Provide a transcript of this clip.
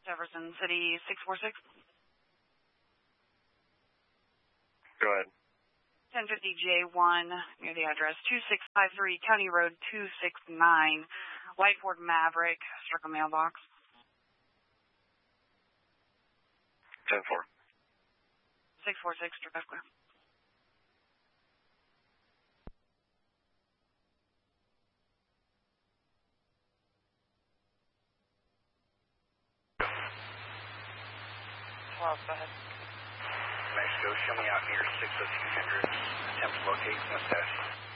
Jefferson City 646. Go ahead. 1050J1 near the address 2653 County Road 269, White Ford Maverick, struck a mailbox. 10-4. 646, direct clear. Go ahead. Mexico, show me out near 60200. Attempt to locate mustache.